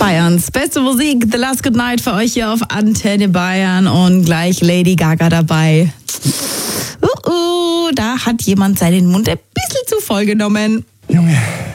Bayerns beste Musik, The Last Good Night für euch hier auf Antenne Bayern und gleich Lady Gaga dabei. Da hat jemand seinen Mund ein bisschen zu voll genommen. Junge,